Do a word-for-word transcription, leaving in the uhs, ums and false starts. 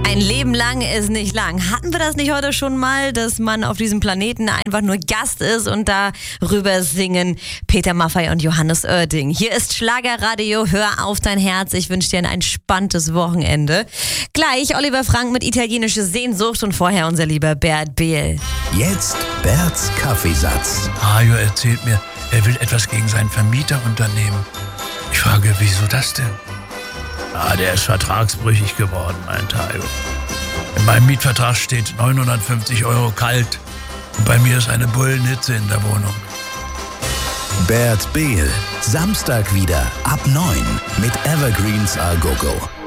Ein Leben lang ist nicht lang. Hatten wir das nicht heute schon mal, dass man auf diesem Planeten einfach nur Gast ist und darüber singen Peter Maffay und Johannes Oerding. Hier ist Schlagerradio, hör auf dein Herz. Ich wünsche dir ein entspanntes Wochenende. Gleich Oliver Frank mit italienischer Sehnsucht und vorher unser lieber Bert Behl. Jetzt Berts Kaffeesatz. Hajo erzählt mir, er will etwas gegen seinen Vermieter unternehmen. Ich frage, wieso das denn? Ah, der ist vertragsbrüchig geworden, meint Hajo. In meinem Mietvertrag steht neunhundertfünfzig Euro kalt. Und bei mir ist eine Bullenhitze in der Wohnung. Bert Behl, Samstag wieder ab neun mit Evergreens A Go Go.